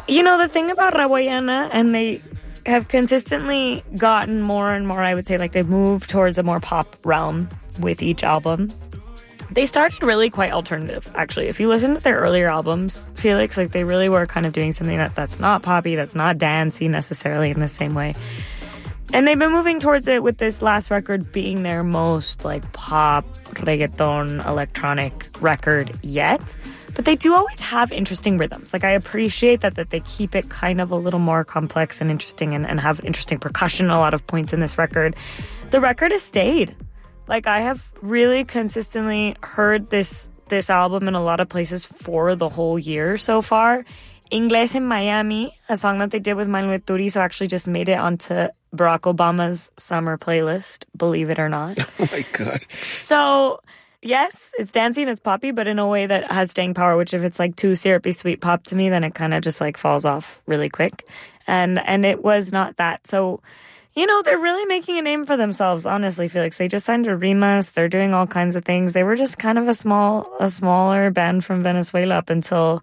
You know, the thing about Rawayana, and they have consistently gotten more and more, I would say, like they've moved towards a more pop realm with each album. They started really quite alternative, actually. If you listen to their earlier albums, Felix, like they really were kind of doing something that's not poppy, that's not dancey necessarily in the same way. And they've been moving towards it with this last record being their most like pop, reggaeton, electronic record yet. But they do always have interesting rhythms. Like I appreciate that they keep it kind of a little more complex and interesting and have interesting percussion a lot of points in this record. The record has stayed. Like I have really consistently heard this album in a lot of places for the whole year so far. Inglés en Miami, a song that they did with Manuel Turizo, actually just made it onto Barack Obama's summer playlist, believe it or not. Oh my God. So, yes, it's dancey and it's poppy, but in a way that has staying power, which if it's like too syrupy sweet pop to me, then it kind of just like falls off really quick. And it was not that. So, you know, they're really making a name for themselves, honestly, Felix. They just signed to Rimas. They're doing all kinds of things. They were just kind of a smaller band from Venezuela up until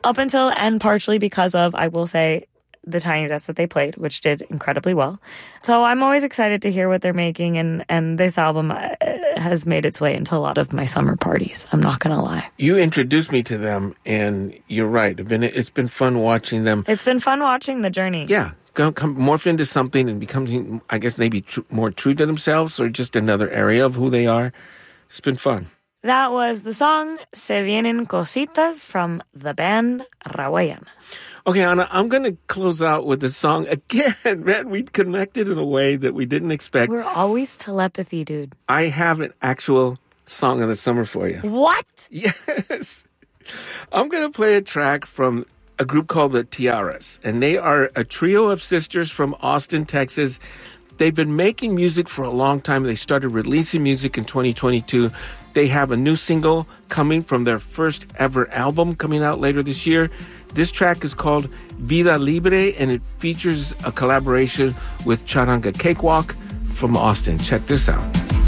and partially because of, I will say, the Tiny Desk that they played, which did incredibly well. So I'm always excited to hear what they're making, and this album has made its way into a lot of my summer parties. I'm not going to lie. You introduced me to them, and you're right. It's been fun watching them. It's been fun watching the journey. Yeah. Morph into something and become, I guess, maybe more true to themselves or just another area of who they are. It's been fun. That was the song Se Vienen Cositas from the band Rawayana. Okay, Ana, I'm going to close out with the song again. Man, we connected in a way that we didn't expect. We're always telepathy, dude. I have an actual song of the summer for you. What? Yes. I'm going to play a track from a group called the Tiaras, and they are a trio of sisters from Austin, Texas. They've been making music for a long time. They started releasing music in 2022. They have a new single coming from their first ever album coming out later this year. This track is called Vida Libre, and it features a collaboration with Charanga Cakewalk from Austin. Check this out.